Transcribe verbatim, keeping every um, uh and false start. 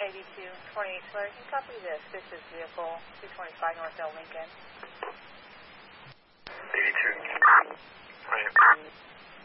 eighty-two twenty-eight Tulare. Can you copy this? This is vehicle two twenty-five North L Lincoln.